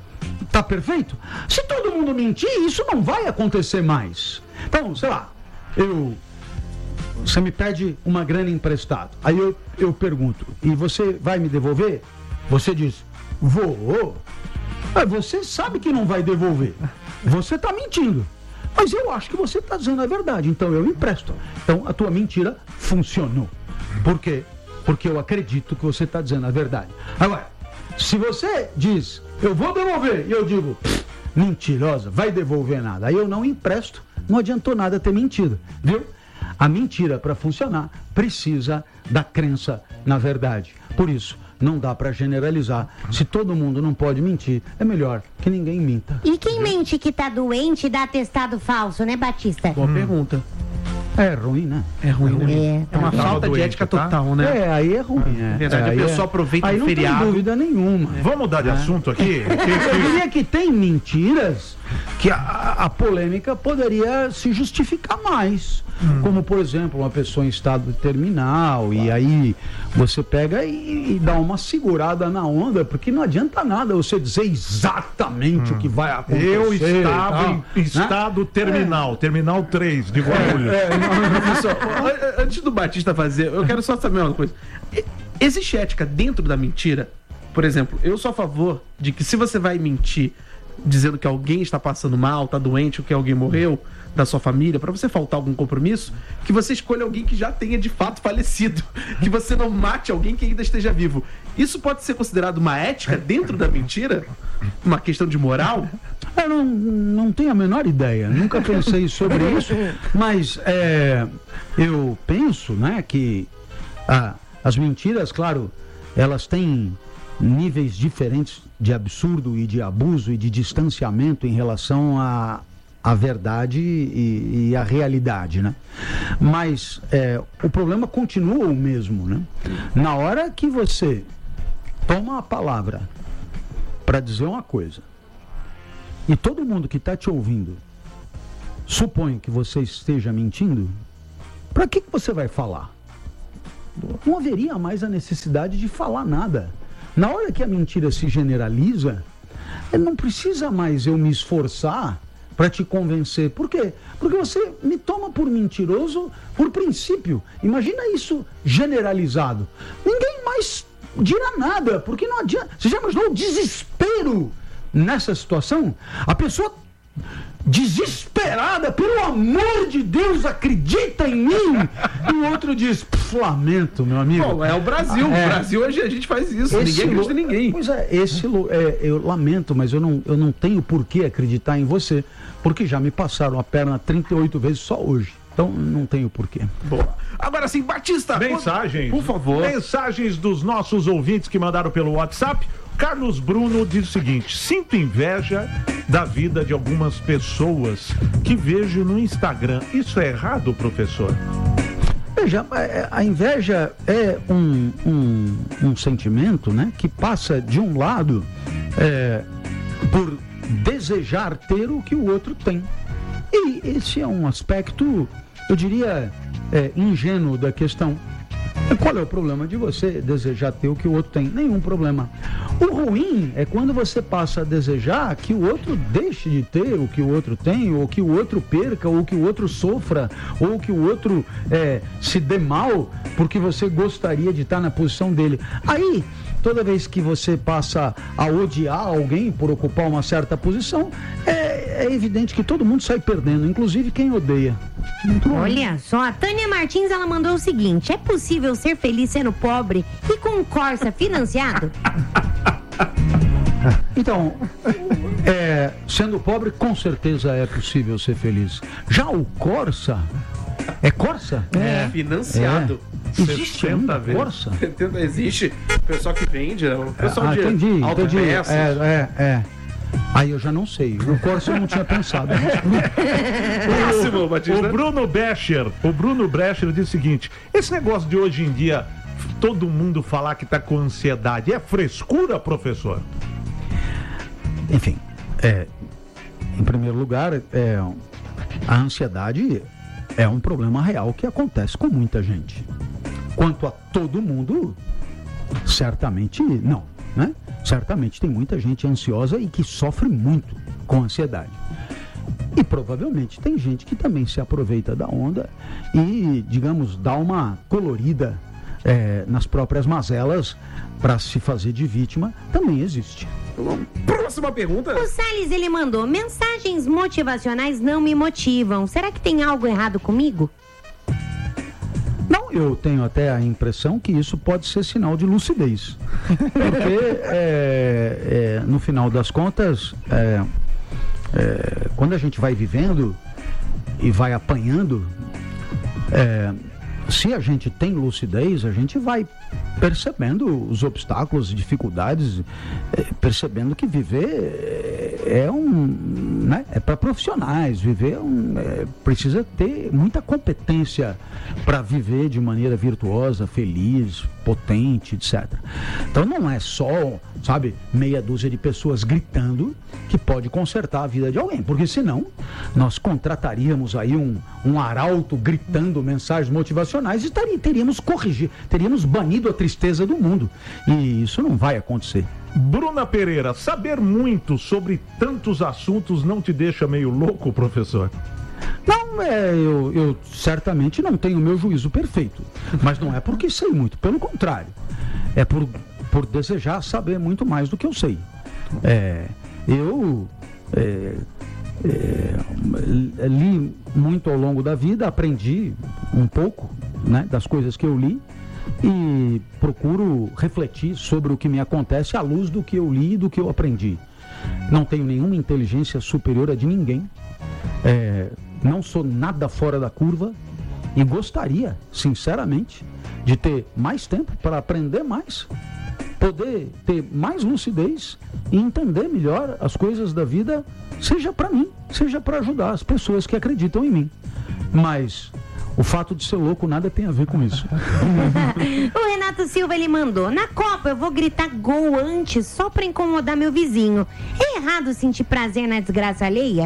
Tá perfeito? Se todo mundo mentir, isso não vai acontecer mais. Então, sei lá, eu... Você me pede uma grana emprestada. Aí eu, eu pergunto, e você vai me devolver? Você diz, vou. Mas você sabe que não vai devolver. Você está mentindo. Mas eu acho que você está dizendo a verdade, então eu empresto. Então a tua mentira funcionou. Por quê? Porque eu acredito que você está dizendo a verdade. Agora, se você diz, eu vou devolver, e eu digo, mentirosa, vai devolver nada. Aí eu não empresto, não adiantou nada ter mentido, viu? A mentira, para funcionar, precisa da crença na verdade. Por isso, não dá para generalizar. Se todo mundo não pode mentir, é melhor que ninguém minta. E quem mente que tá doente e dá atestado falso, né, Batista? Boa pergunta. É ruim, né? É ruim, né? É, É uma Tava falta de doente, ética tá? total, né? É, aí é ruim. É, verdade, é, a aí pessoa é- aproveita aí o não feriado. tem dúvida nenhuma. Vamos mudar de assunto aqui? Eu diria que tem mentiras que a, a polêmica poderia se justificar mais. Como, por exemplo, uma pessoa em estado terminal, e aí você pega e, e dá uma segurada na onda, porque não adianta nada você dizer exatamente o que vai acontecer. Eu e estava tal, em né? estado terminal, terminal três de Guarulhos. É, Professor, an- antes do Batista fazer, eu quero só saber uma coisa. E- Existe ética dentro da mentira? Por exemplo, eu sou a favor de que se você vai mentir dizendo que alguém está passando mal, está doente ou que alguém morreu da sua família, para você faltar algum compromisso, que você escolha alguém que já tenha de fato falecido, que você não mate alguém que ainda esteja vivo. Isso pode ser considerado uma ética dentro da mentira? Uma questão de moral? Eu não, não tenho a menor ideia, nunca pensei sobre isso, mas é, eu penso, né, que a, As mentiras, claro, elas têm níveis diferentes de absurdo e de abuso e de distanciamento em relação à a, verdade e, e à realidade, né? Mas é, o problema continua o mesmo, né? Na hora que você toma a palavra para dizer uma coisa e todo mundo que está te ouvindo supõe que você esteja mentindo, para que, que você vai falar? Não haveria mais a necessidade de falar nada. Na hora que a mentira se generaliza, não precisa mais eu me esforçar para te convencer. Por quê? Porque você me toma por mentiroso por princípio. Imagina isso generalizado. Ninguém mais dirá nada, porque não adianta. Você já imaginou o desespero nessa situação? A pessoa desesperada, pelo amor de Deus, acredita em mim. E o outro diz, lamento, meu amigo. Bom, é o Brasil. É. O Brasil hoje a gente faz isso. Esse ninguém acredita em ninguém. Pois é, esse é, eu lamento, mas eu não, eu não tenho por que acreditar em você, porque já me passaram a perna trinta e oito vezes só hoje. Então não tenho porquê. Boa. Agora sim, Batista. Mensagens. Por favor. Mensagens dos nossos ouvintes que mandaram pelo WhatsApp. Carlos Bruno diz o seguinte: sinto inveja da vida de algumas pessoas que vejo no Instagram. Isso é errado, professor? Veja, a inveja é um, um, um sentimento, né, que passa de um lado é, por desejar ter o que o outro tem. E esse é um aspecto, eu diria, é, ingênuo da questão. Qual é o problema de você desejar ter o que o outro tem? Nenhum problema. O ruim é quando você passa a desejar que o outro deixe de ter o que o outro tem, ou que o outro perca, ou que o outro sofra, ou que o outro é, se dê mal, porque você gostaria de estar na posição dele. Aí, toda vez que você passa a odiar alguém por ocupar uma certa posição, é, é evidente que todo mundo sai perdendo, inclusive quem odeia. Olha só, a Tânia Martins, ela mandou o seguinte: é possível ser feliz sendo pobre e com um Corsa financiado? Então, é, sendo pobre, com certeza é possível ser feliz. Já o Corsa, é Corsa? É. Financiado. É. Existe ainda vezes. Corsa? Existe. O pessoal que vende, o pessoal ah, de entendi, entendi. autopeças. É, é, é. Aí eu já não sei. O Corsa eu não tinha pensado. Próximo, Batista. O Bruno Brecher, o Bruno Brecher diz o seguinte: esse negócio de hoje em dia, todo mundo falar que está com ansiedade, é frescura, professor? Enfim, é, em primeiro lugar, é, a ansiedade é um problema real que acontece com muita gente. Quanto a todo mundo, certamente não, né? Certamente tem muita gente ansiosa e que sofre muito com ansiedade. E provavelmente tem gente que também se aproveita da onda e, digamos, dá uma colorida é, nas próprias mazelas para se fazer de vítima. Também existe. Próxima pergunta. O Salles, ele mandou: mensagens motivacionais não me motivam. Será que tem algo errado comigo? Não, eu tenho até a impressão que isso pode ser sinal de lucidez. Porque, é, é, no final das contas, é, é, quando a gente vai vivendo e vai apanhando, é, se a gente tem lucidez, a gente vai percebendo os obstáculos, dificuldades, é, percebendo que viver é, é um, né, é para profissionais, viver é um, é, precisa ter muita competência para viver de maneira virtuosa, feliz, potente, etcétera. Então não é só, sabe, meia dúzia de pessoas gritando que pode consertar a vida de alguém, porque senão nós contrataríamos aí um, um arauto gritando mensagens motivacionais e taria, teríamos corrigir, teríamos banido a tristeza do mundo, e isso não vai acontecer. Bruna Pereira, saber muito sobre tantos assuntos não te deixa meio louco, professor? Não, é, eu, eu certamente não tenho o meu juízo perfeito, mas não é porque sei muito, pelo contrário, é por, por desejar saber muito mais do que eu sei. É, eu é, é, li muito ao longo da vida, aprendi um pouco, né, das coisas que eu li e procuro refletir sobre o que me acontece à luz do que eu li e do que eu aprendi. Não tenho nenhuma inteligência superior a de ninguém. É, não sou nada fora da curva e gostaria, sinceramente, de ter mais tempo para aprender mais, poder ter mais lucidez e entender melhor as coisas da vida, seja para mim, seja para ajudar as pessoas que acreditam em mim. Mas o fato de ser louco nada tem a ver com isso. O Renato Silva, ele mandou: na Copa eu vou gritar gol antes só pra incomodar meu vizinho. É errado sentir prazer na desgraça alheia?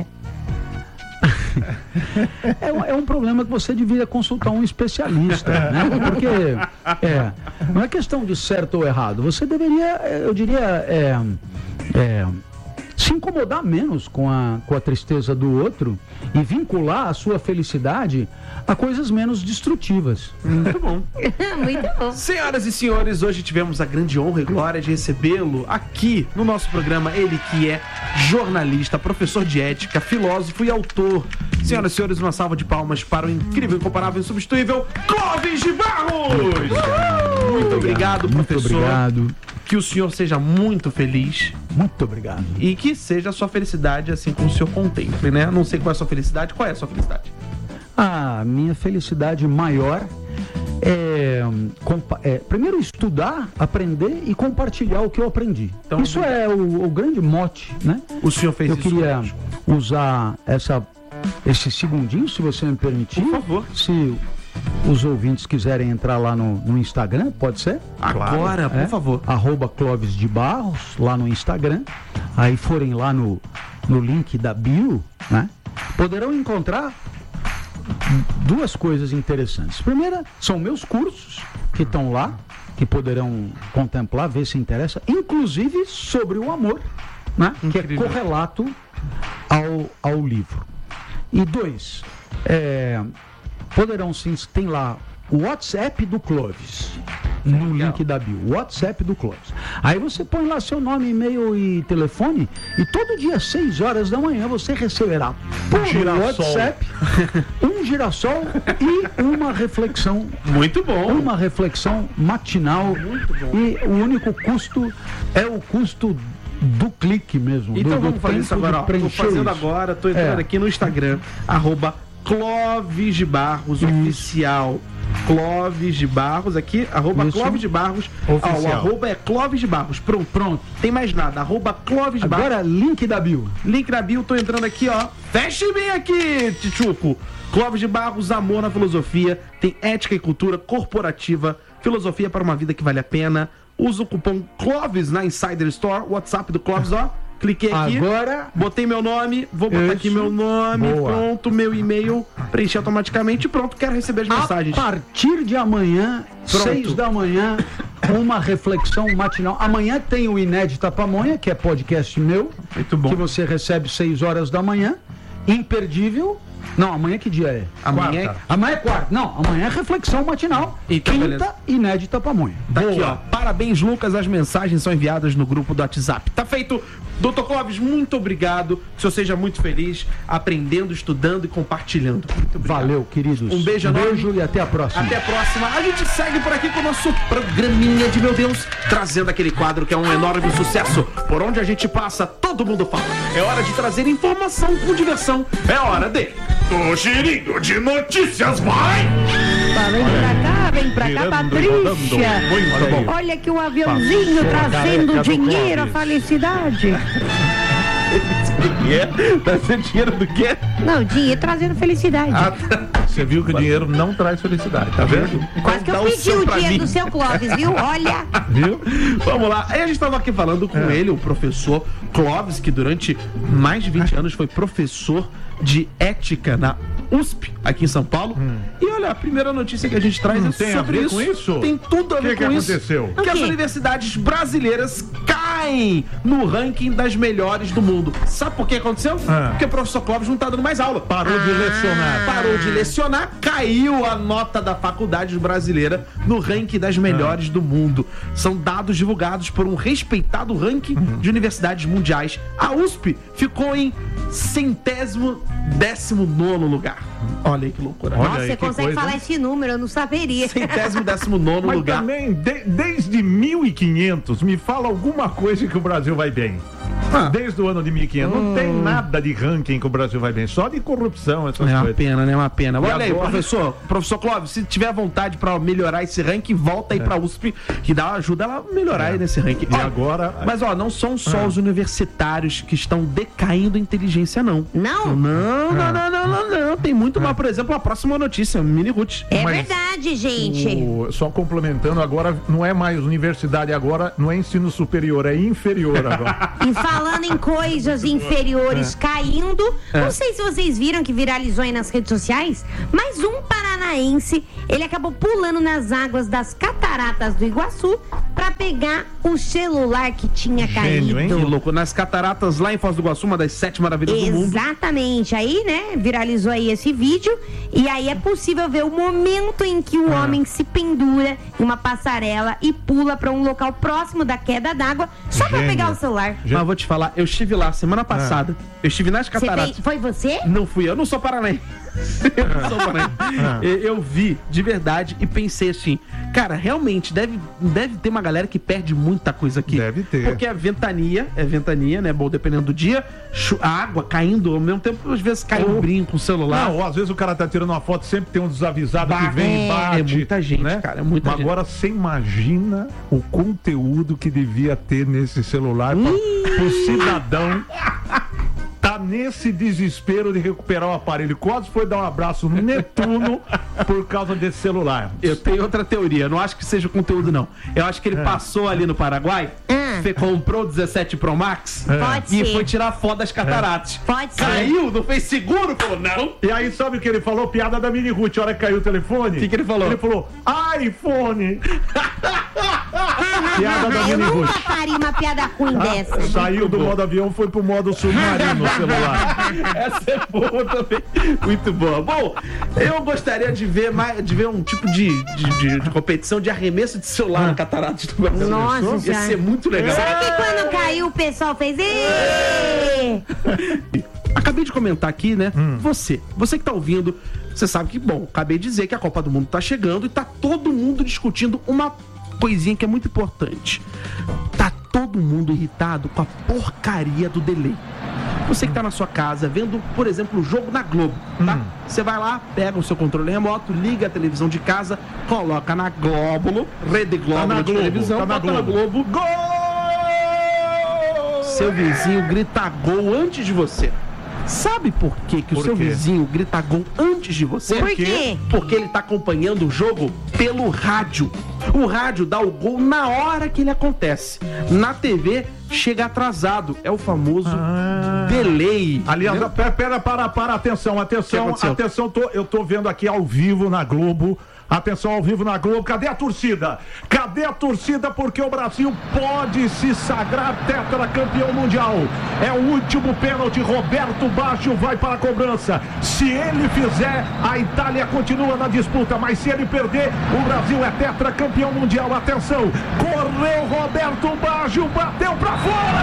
É um, é um problema que você deveria consultar um especialista, né? Porque é, não é questão de certo ou errado. Você deveria, eu diria, é, é, se incomodar menos com a, com a tristeza do outro e vincular a sua felicidade a coisas menos destrutivas. Muito bom. Muito bom. Senhoras e senhores, hoje tivemos a grande honra e glória de recebê-lo aqui no nosso programa. Ele que é jornalista, professor de ética, filósofo e autor. Senhoras e senhores, uma salva de palmas para o incrível, incomparável e insubstituível Clóvis de Barros! Uhul! Muito obrigado, professor. Muito obrigado. Que o senhor seja muito feliz. Muito obrigado. E que seja a sua felicidade assim como o senhor contemple, né? Não sei qual é a sua felicidade. Qual é a sua felicidade? A minha felicidade maior é, compa- é primeiro estudar, aprender e compartilhar o que eu aprendi. Então, isso é o, o grande mote, né? O senhor fez eu isso queria mesmo. usar essa, esse segundinho, se você me permitir. Por favor. Se os ouvintes quiserem entrar lá no, no Instagram, pode ser? Agora, por É, favor. Arroba Clóvis de Barros, lá no Instagram. Aí forem lá no, no link da bio, né? Poderão encontrar duas coisas interessantes. Primeira, são meus cursos que estão lá, que poderão contemplar, ver se interessa, inclusive sobre o amor, né? Que é correlato ao, ao livro. E dois, é, poderão sim, tem lá o WhatsApp do Clóvis, no Legal. link da bio, WhatsApp do Clóvis. Aí você põe lá seu nome, e-mail e telefone, e todo dia, às seis horas da manhã, você receberá por Girassol. WhatsApp um girassol e uma reflexão. Muito bom. Uma reflexão matinal. E o único custo é o custo do clique mesmo. Então do, vamos do fazer isso tempo agora, de ó. Tô preencher fazendo isso. agora, tô entrando É. aqui no Instagram, arroba Clóvis de Barros Oficial. Clóvis de Barros, aqui, arroba Isso. Clóvis de Barros. Ó, Oficial. o arroba é Clóvis de Barros. Pronto, Pronto. tem mais nada. Arroba Clóvis de Barros. Agora, link da bio. Link na bio, tô entrando aqui, ó. Feche bem aqui, Tchuco. Clóvis de Barros, amor na filosofia. Tem ética e cultura corporativa. Filosofia para uma vida que vale a pena. Usa o cupom Clóvis na Insider Store. WhatsApp do Clóvis, ó. Cliquei aqui. Agora, Botei meu nome, vou botar Isso. aqui meu nome, Boa. pronto, meu e-mail, preenchi automaticamente e pronto, quero receber as mensagens. a partir de amanhã, Pronto. seis da manhã, uma reflexão matinal. Amanhã tem o Inédita Pamonha, que é podcast meu, Muito bom. que você recebe seis horas da manhã. Imperdível. Não, amanhã que dia é? Amanhã Quarta. Amanhã é quarta. Não, amanhã é reflexão matinal. Então, Quinta, beleza. Inédita Pamonha. Tá aqui, ó. Parabéns, Lucas. As mensagens são enviadas no grupo do WhatsApp. Tá feito. doutor Clóvis, muito obrigado. Que o senhor seja muito feliz, aprendendo, estudando e compartilhando. Muito obrigado. Valeu, queridos. Um beijo um enorme. beijo e até a próxima. Até a próxima. A gente segue por aqui com o nosso programinha de meu Deus, trazendo aquele quadro que é um enorme sucesso. Por onde a gente passa, todo mundo fala. É hora de trazer informação com diversão. É hora de... O girinho de notícias vai! Tá, vem pra cá, vem pra cá, Girando e Patrícia. rodando. Muito bom. Olha que o aviãozinho Passou a trazendo careca do dinheiro, a Clóvis. felicidade. Tá sendo dinheiro do quê? Não, dinheiro trazendo felicidade. Ah, tá. Você viu que o dinheiro não traz felicidade, tá vendo? Quase que dá eu o pedi seu o pra dinheiro mim. do seu Clóvis, viu? Olha. Viu? Vamos lá. Aí a gente tava aqui falando com ele, o professor Clóvis, que durante mais de vinte anos foi professor de ética na U S P, aqui em São Paulo. E olha, a primeira notícia que a gente traz Hum, é tem a sobre ver isso. com isso? Tem tudo a O que ver que com isso. aconteceu? Que O as quê? universidades brasileiras caem no ranking das melhores do mundo. Sabe por que aconteceu? Ah. Porque o professor Clóvis não tá dando mais aula. Parou de lecionar. Parou de lecionar, caiu a nota da faculdade brasileira no ranking das melhores do mundo. São dados divulgados por um respeitado ranking de universidades mundiais. A U S P ficou em centésimo décimo nono lugar. Olha aí que loucura. Olha Nossa, aí, você que consegue coisa, falar hein? esse número, eu não saberia. Centésimo décimo nono Mas lugar. também, de- desde mil e quinhentos, me fala alguma coisa que o Brasil vai bem. Ah. Desde o ano de mil e quinhentos. Hum. Não tem nada de ranking que o Brasil vai bem, só de corrupção, essas é coisas. É uma pena, né? É uma pena. E Olha agora... aí, professor. Professor Clóvis, se tiver vontade pra melhorar esse ranking, volta aí é. pra U S P, que dá ajuda ela a melhorar é. aí nesse ranking. E ó, agora... Mas, ó, não são só ah. os universitários que estão decaindo a inteligência, não. Não? Não, não, não, não, não, não. Tem muito mais, por exemplo, a próxima notícia, Mini Ruth. É Mas verdade, gente. O... Só complementando, agora não é mais universidade, agora não é ensino superior, é inferior agora. E falando em coisas inferiores é. caindo, é. não sei se vocês viram que viralizou aí nas redes sociais, mas um paranaense, ele acabou pulando nas águas das cataratas do Iguaçu pra pegar o celular que tinha Gênio, caído. Hein? Que louco, nas cataratas lá em Foz do Iguaçu, uma das sete maravilhas Exatamente. do mundo. Exatamente, aí, né, viralizou aí esse vídeo e aí é possível ver o momento em que o ah. homem se pendura em uma passarela e pula pra um local próximo da queda d'água só Gênio. pra pegar o celular. Mas eu vou te falar, eu estive lá semana passada, ah. eu estive nas cataratas. Você foi você? Não fui eu, não sou paranaense. Eu não sou paranaense. Ah. Eu vi de verdade e pensei assim, cara, realmente deve, deve ter uma galera que perde muita coisa aqui. Deve ter. Porque é ventania, é ventania, né? Bom, dependendo do dia, a água caindo, ao mesmo tempo, às vezes cai um brinco, o celular. Não, às vezes o cara tá tirando uma foto, sempre tem um desavisado que vem e bate. É muita gente, né? cara, é muita Mas gente. Agora você imagina o conteúdo que devia ter nesse celular para pro cidadão tá nesse desespero de recuperar o aparelho. Quase foi dar um abraço no Netuno por causa desse celular. Eu tenho outra teoria, não acho que seja o conteúdo, não. Eu acho que ele é. passou ali no Paraguai, hum. comprou o dezessete Pro Max é. Pode e ser. foi tirar foto das cataratas. É. Pode ser. Caiu, não fez seguro, falou, não. E aí, sabe o que ele falou? Piada da Mini Ruth, a hora que caiu o telefone. O que, que ele falou? Ele falou, iPhone. Piada da eu nunca faria uma piada ruim ah, dessa. Saiu do modo avião, foi pro modo submarino no celular. Essa é boa também. Muito boa. Bom, eu gostaria de ver, mais, de ver um tipo de, de, de, de competição de arremesso de celular ah. na Cataratas do Brasil. Nossa, ia já. ser muito legal. Será que quando caiu o pessoal fez... Êêê! Acabei de comentar aqui, né? Hum. Você, você que tá ouvindo, você sabe que, bom, acabei de dizer que a Copa do Mundo tá chegando e tá todo mundo discutindo uma coisinha que é muito importante. Tá todo mundo irritado com a porcaria do delay. Você que tá na sua casa vendo, por exemplo, o jogo na Globo, tá? Hum. Você vai lá, pega o seu controle remoto, liga a televisão de casa, coloca na Glóbulo, Rede Globo tá na de Globo, televisão, tá na bota Globo. na Globo. Gol! Seu vizinho grita gol antes de você. Sabe por que que por o seu quê? vizinho grita gol antes de você? Por quê? Porque ele tá acompanhando o jogo pelo rádio. O rádio dá o gol na hora que ele acontece. Na T V chega atrasado. É o famoso ah. delay. Aliás, pera, pera, para, para, atenção, atenção, atenção, tô, eu tô vendo aqui ao vivo na Globo. Atenção ao vivo na Globo, cadê a torcida? Cadê a torcida? Porque o Brasil pode se sagrar tetracampeão mundial. É o último pênalti, Roberto Baggio vai para a cobrança. Se ele fizer, a Itália continua na disputa, mas se ele perder, o Brasil é tetracampeão mundial. Atenção, correu Roberto Baggio, bateu para fora!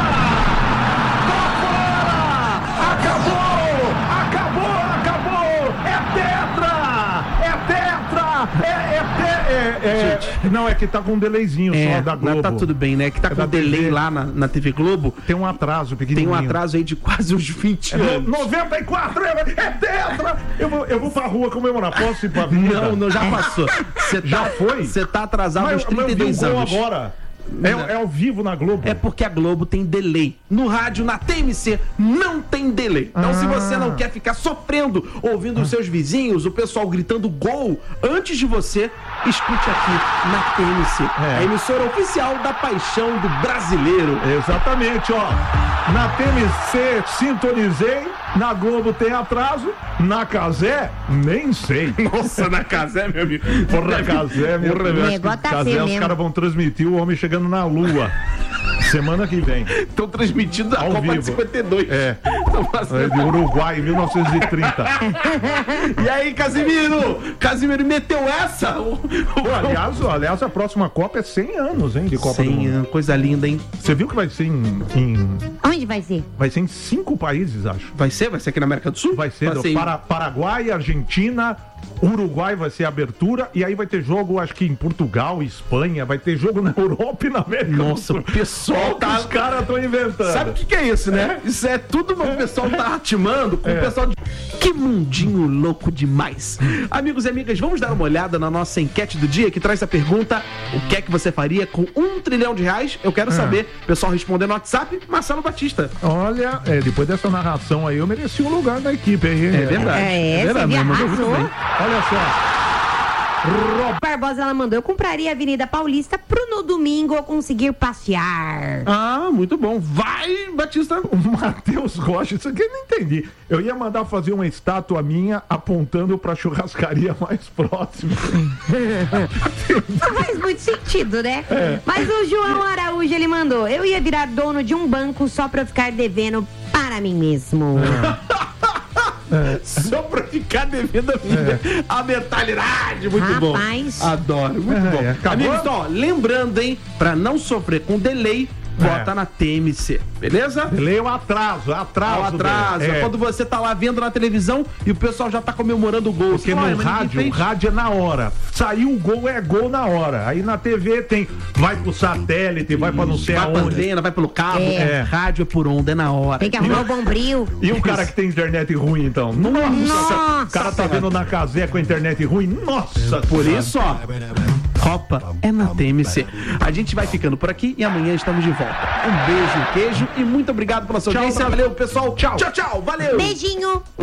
Para fora! Acabou! Acabou, acabou! É tetra! É tetra! É, é, é, é, é, não, é que tá com um delayzinho é, só da Globo. Tá tudo bem, né? Que tá é com um delay T V. Lá na, na T V Globo. Tem um atraso pequenininho. Tem um atraso aí de quase uns vinte anos. noventa e quatro, é tetra! Eu vou, eu vou pra rua comemorar. Posso ir pra vida? Não, não, já passou. Cê tá, já foi? Você tá atrasado mas, uns trinta e dois anos. Agora. É, é ao vivo na Globo. É porque a Globo tem delay. No rádio, na T M C, não tem delay. Então, ah. se você não quer ficar sofrendo, ouvindo ah. os seus vizinhos, o pessoal gritando gol antes de você, escute aqui na T M C. É. A emissora oficial da paixão do brasileiro. Exatamente, ó. Na T M C, sintonizei. Na Globo tem atraso. Na Casé, nem sei. Nossa, na Casé, meu amigo. Porra, Casé, meu remédio. Casé, os caras vão transmitir o homem chegando na Lua. Semana que vem. Estão transmitindo a ao Copa vivo. de cinquenta e dois. É. É de Uruguai, mil novecentos e trinta. E aí, Casimiro? Casimiro meteu essa? Pô, aliás, aliás, a próxima Copa é cem anos, hein, de Copa do Mundo. Anos, coisa linda, hein? Você viu que vai ser em, em... Onde vai ser? Vai ser em cinco países, acho. Vai ser? Vai ser aqui na América do Sul? Vai ser, vai do ser em... para, Paraguai, Argentina, Uruguai vai ser a abertura e aí vai ter jogo, acho que em Portugal, Espanha, vai ter jogo na Europa e na América. Nossa, o pessoal tá... Os caras estão inventando. Sabe o que, que é isso, né? É. Isso é tudo o pessoal tá atimando com é. o pessoal de... Que mundinho louco demais. Amigos e amigas, vamos dar uma olhada na nossa enquete do dia que traz a pergunta: o que é que você faria com um trilhão de reais? Eu quero é. saber. Pessoal respondendo no WhatsApp, Marcelo Batista. Olha, é, depois dessa narração aí, eu mereci um lugar na equipe aí. É verdade. É, é verdade. Você arrasou. Olha só. Rob... Barbosa, ela mandou: eu compraria a Avenida Paulista pro no domingo eu conseguir passear. Ah, muito bom. Vai, Batista. O Matheus Rocha, isso aqui eu não entendi. Eu ia mandar fazer uma estátua minha apontando pra churrascaria mais próxima. Não faz muito sentido, né? É. Mas o João Araújo, ele mandou: eu ia virar dono de um banco só pra eu ficar devendo para mim mesmo. É. É. Só pra ficar devendo a vida. É. A mentalidade, muito Rapaz. bom. Adoro, muito é, bom. É. Amigos, ó, lembrando, hein, pra não sofrer com delay, bota é. na T M C, beleza? Delay é o atraso, atraso. O atraso, é. quando você tá lá vendo na televisão e o pessoal já tá comemorando o gol. Porque no fala, rádio, o rádio é na hora. Saiu o gol, é gol na hora. Aí na T V tem, vai pro satélite, vai pra não sei aonde. Vai pra antena, vai pelo cabo. É. É. Rádio é por onda, é na hora. Tem que arrumar o bombril. E um cara que tem internet ruim, então? Nossa! Nossa. O cara tá vendo na casinha com a internet ruim? Nossa! Por isso, ó, Copa é na T M C. A gente vai ficando por aqui e amanhã estamos de volta. Um beijo, um queijo e muito obrigado pela sua audiência. Valeu, pessoal. Tchau, tchau, tchau. Valeu. Beijinho.